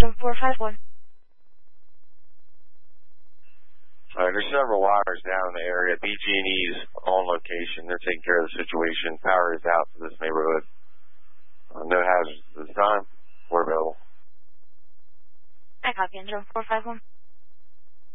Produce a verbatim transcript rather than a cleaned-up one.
Engine four five one. Alright, there's several wires down in the area. B G and E's on location. They're taking care of the situation. Power is out for this neighborhood. Uh, no hazards at this time. We're available. I copy Engine four five one.